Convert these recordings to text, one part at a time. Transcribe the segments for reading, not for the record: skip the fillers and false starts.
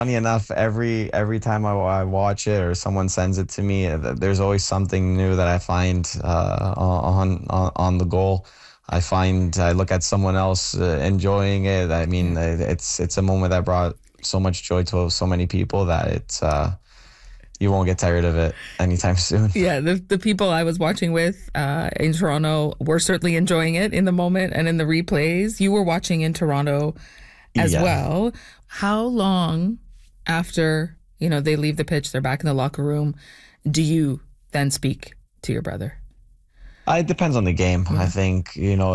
Funny enough, every time I watch it or someone sends it to me, there's always something new that I find on the goal. I look at someone else enjoying it. I mean, Yeah. it's a moment that brought so much joy to so many people that it's you won't get tired of it anytime soon. Yeah, the people I was watching with in Toronto were certainly enjoying it in the moment and in the replays. You were watching in Toronto as Yeah. well. How long after, they leave the pitch, they're back in the locker room, do you then speak to your brother? It depends on the game. I Yeah. think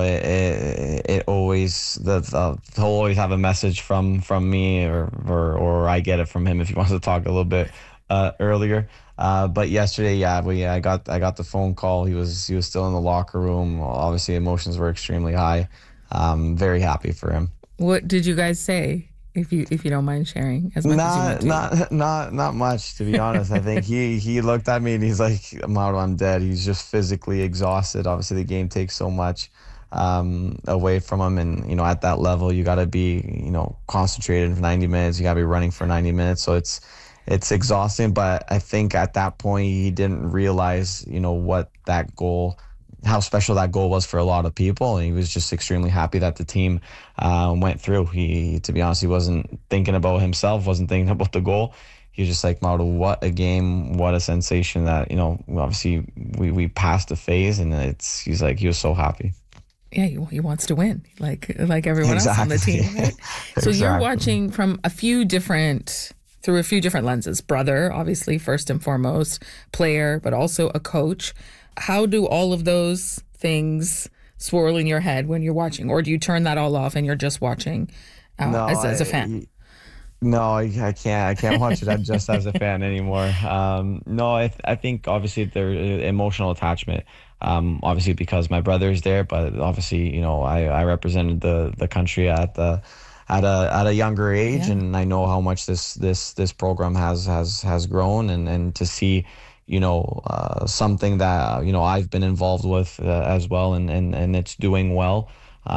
it always he'll always have a message from me or I get it from him if he wants to talk a little bit earlier. But yesterday, yeah, I got the phone call. He was still in the locker room. Obviously, emotions were extremely high. Very happy for him. What did you guys say? If you don't mind sharing as much as you want Not to. not not much, to be honest. I think he looked at me and he's like, Mauro, I'm dead. He's just physically exhausted. Obviously, the game takes so much away from him, and at that level, you got to be concentrated for 90 minutes. You got to be running for 90 minutes, so it's exhausting. But I think at that point, he didn't realize what that goal. How special that goal was for a lot of people, and he was just extremely happy that the team went through. To be honest, he wasn't thinking about himself, wasn't thinking about the goal. He was just like, Mauro, what a game, what a sensation that, obviously we passed the phase, and he's like, he was so happy. Yeah, he wants to win, like everyone else on the Exactly. team, right? So you're Exactly. watching from through a few different lenses. Brother, obviously, first and foremost, player, but also a coach. How do all of those things swirl in your head when you're watching, or do you turn that all off and you're just watching No, as a fan? no, I can't. I can't watch it just as a fan anymore. No, I think obviously there emotional attachment. Obviously because my brother is there, but obviously I represented the country at a younger age, Yeah. and I know how much this program has grown, and to see something that I've been involved with as well, and it's doing well.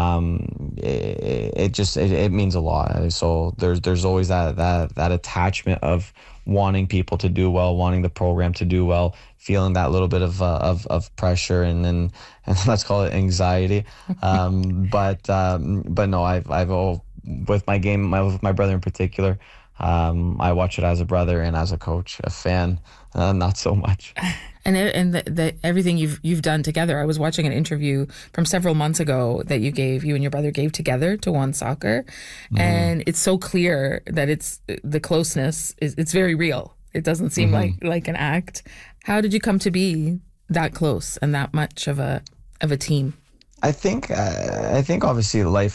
It means a lot. So there's always that attachment of wanting people to do well, wanting the program to do well, feeling that little bit of pressure, and let's call it anxiety. But no, with my game, with my brother in particular, I watch it as a brother and as a coach, a fan, not so much. And everything you've done together. I was watching an interview from several months ago that you and your brother gave together to One Soccer, Hmm. and it's so clear that the closeness it's very real. It doesn't seem Hmm. like an act. How did you come to be that close and that much of a team? I think obviously life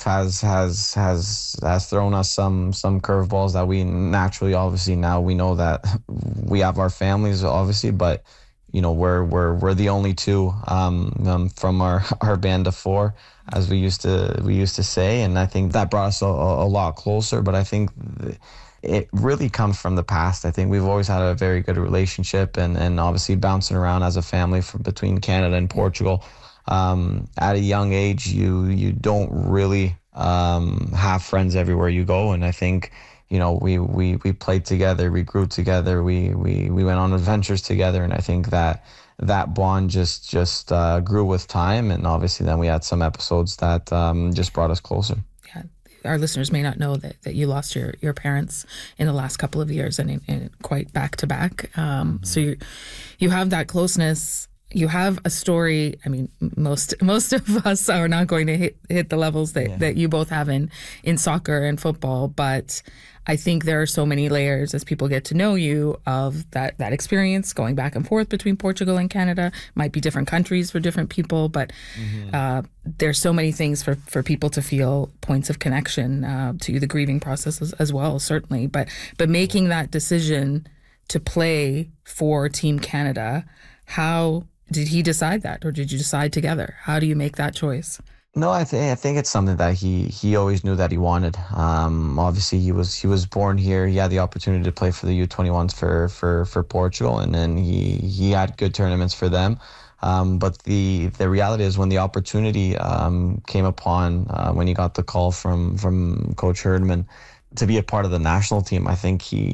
has thrown us some curveballs that we naturally, obviously, now we know that we have our families obviously, but we're the only two from our band of four, as we used to say, and I think that brought us a lot closer. But I think it really comes from the past. I think we've always had a very good relationship, and obviously bouncing around as a family from between Canada and Yeah. Portugal. At a young age, you don't really have friends everywhere you go, and I think we played together, we grew together, we went on adventures together, and I think that bond just grew with time, and obviously then we had some episodes that just brought us closer. Yeah. Our listeners may not know that you lost your parents in the last couple of years and quite back to back. So you have that closeness. You have a story. I mean, most of us are not going to hit the levels Yeah. that you both have in soccer and football, but I think there are so many layers as people get to know you of that experience going back and forth between Portugal and Canada. Might be different countries for different people, but Hmm. there's so many things for people to feel points of connection to the grieving process as well, certainly. But making that decision to play for Team Canada, how did he decide that, or did you decide together? How do you make that choice? No, I think it's something that he always knew that he wanted. Obviously he was born here. He had the opportunity to play for the U21s for Portugal, and then he had good tournaments for them. But the reality is when the opportunity came upon when he got the call from Coach Herdman, to be a part of the national team, I think he